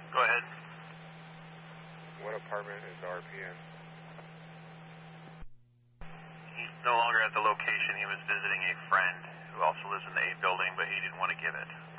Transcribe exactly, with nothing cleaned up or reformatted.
Go ahead. What apartment is R P in? He's no longer at the location. He was visiting a friend who also lives in the A building, but he didn't want to give it.